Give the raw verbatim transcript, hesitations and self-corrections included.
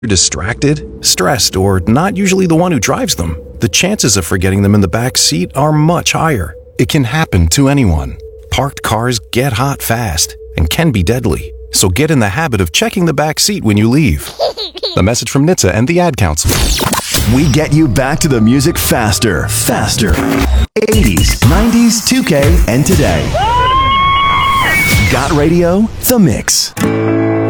distracted, stressed, or not usually the one who drives them, the chances of forgetting them in the back seat are much higher. It can happen to anyone. Parked cars get hot fast and can be deadly. So get in the habit of checking the back seat when you leave. A message from N H T S A and the Ad Council. We get you back to the music faster, faster. eighties, nineties, two K, and today. Got Radio, The Mix.